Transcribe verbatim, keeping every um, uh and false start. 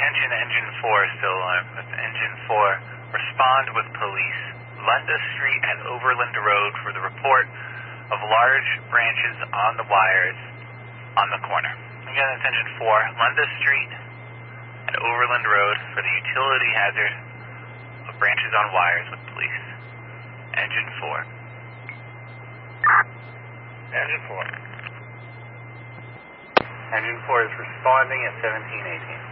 attention engine four, still alarm. With engine four, respond with police. Lunda Street and Overland Road for the report of large branches on the wires on the corner. Again, that's engine four, Lunda Street and Overland Road for the utility hazard of branches on wires with police. Engine four. Engine four. Engine four is responding at seventeen eighteen.